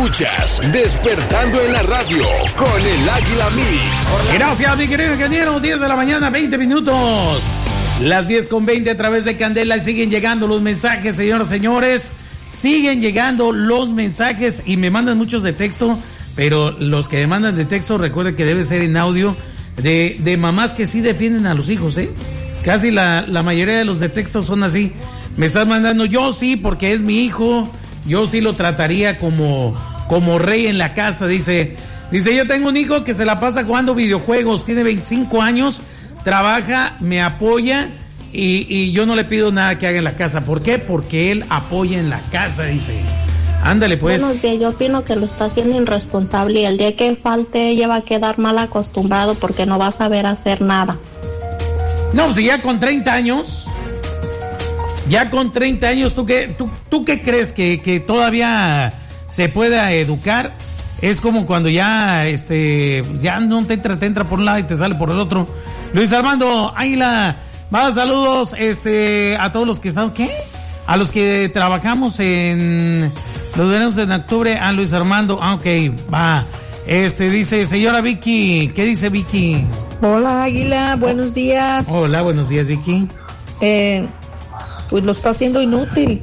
Escuchas Despertando en la Radio con el Águila Mix. Gracias, mi querido ingeniero. 10 de la mañana, 20 minutos. Las 10:20 a través de Candela. Y siguen llegando los mensajes, señoras y señores. Siguen llegando los mensajes y me mandan muchos de texto. Pero los que me mandan de texto, recuerden que debe ser en audio de mamás que sí defienden a los hijos, ¿eh? Casi la mayoría de los de texto son así. Me estás mandando, yo sí, porque es mi hijo. Yo sí lo trataría como rey en la casa, dice, yo tengo un hijo que se la pasa jugando videojuegos, tiene 25 años, trabaja, me apoya y yo no le pido nada que haga en la casa. ¿Por qué? Porque él apoya en la casa, dice. Ándale, pues. Buenos días, yo opino que lo está haciendo irresponsable y el día que falte ella va a quedar mal acostumbrado porque no va a saber hacer nada. No, pues ya con 30 años... Ya con 30 años, ¿tú qué crees que todavía se pueda educar? Es como cuando ya no te entra por un lado y te sale por el otro. Luis Armando Águila, más saludos a todos los que están, ¿qué? A los que trabajamos en los veranos en octubre, a Luis Armando, ok, va. Dice, señora Vicky, ¿qué dice Vicky? Hola Águila, buenos días. Hola, buenos días Vicky. Pues lo está haciendo inútil.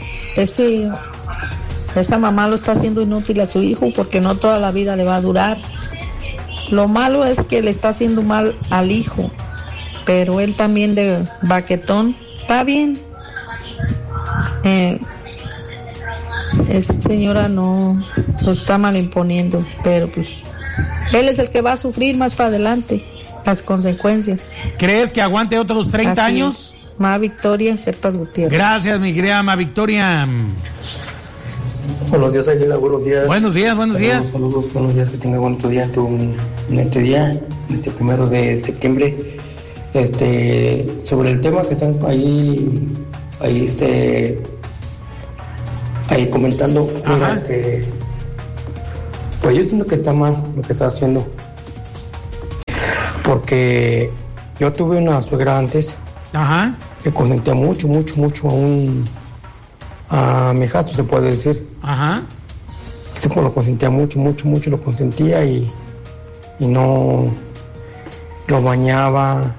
Esa mamá lo está haciendo inútil a su hijo porque no toda la vida le va a durar. Lo malo es que le está haciendo mal al hijo, pero él también de baquetón está bien. Esa señora no lo está mal imponiendo, pero pues él es el que va a sufrir más para adelante las consecuencias. ¿Crees que aguante otros 30 años? Ma Victoria Serpas Gutiérrez. Gracias, mi querida Ma Victoria. Buenos días, Águila, buenos días. Buenos días. Saludos, buenos días, que tenga bonito día en este día, en este 1 de septiembre. Sobre el tema que están ahí comentando, mira, pues yo siento que está mal lo que está haciendo. Porque yo tuve una suegra antes. Ajá. Que consentía mucho a mi hijastro, se puede decir. Ajá. Lo consentía mucho, lo consentía y no lo bañaba,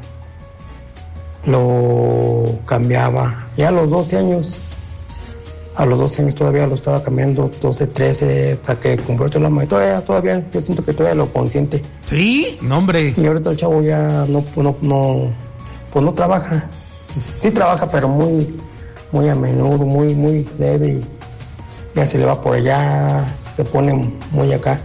lo cambiaba. Ya a los 12 años todavía lo estaba cambiando, 12, 13, hasta que cumplió la mano. Todavía, yo siento que todavía lo consiente. ¿Sí? No, hombre. Y ahorita el chavo ya no trabaja. Sí trabaja, pero muy a menudo, muy leve, y ya se le va por allá, se pone muy acá.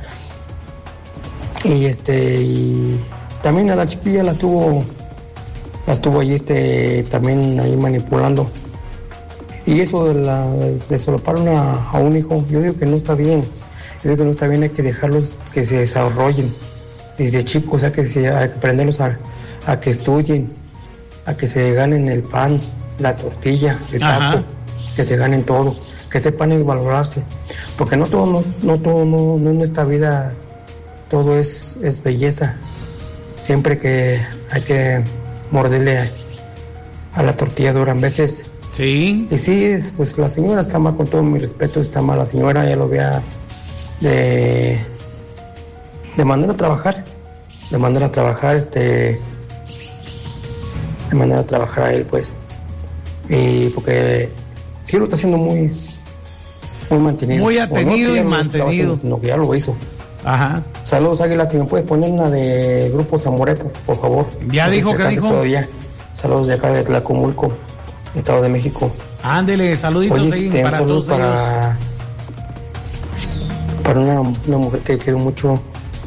Y también a la chiquilla la estuvo allí también ahí manipulando. Y eso de solapar a un hijo, yo digo que no está bien. Hay que dejarlos que se desarrollen desde chicos, hay que aprenderlos a que estudien, a que se ganen el pan, la tortilla, el taco, que se ganen todo, que sepan valorarse, porque no en esta vida todo es belleza. Siempre que hay que morderle a la tortilla dura en veces. Sí. Y sí, pues la señora está mal, con todo mi respeto, está mal la señora, ya lo vea de manera a trabajar, de manera a trabajar a él, pues. Y porque sí lo está haciendo muy mantenido. Muy atenido y mantenido. No, que ya lo hizo. Ajá. Saludos, Águila, si me puedes poner una de Grupo Zamoré, por favor. Ya no dijo, ¿qué dijo? Todavía. Saludos de acá de Tlacomulco, Estado de México. Ándele, saluditos. Oye, para todos para una mujer que quiero mucho,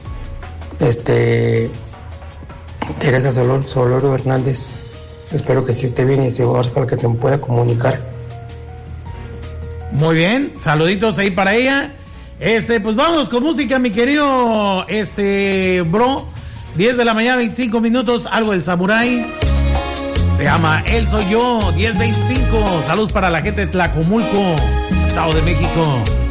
Teresa Solorio Hernández. Espero que sí esté bien y se busca que se pueda comunicar. Muy bien, saluditos ahí para ella. Pues vamos con música, mi querido bro. 10 de la mañana, 25 minutos, algo del Samurái. Se llama Él Soy Yo, 10:25. Saludos para la gente de Tlacomulco, Estado de México.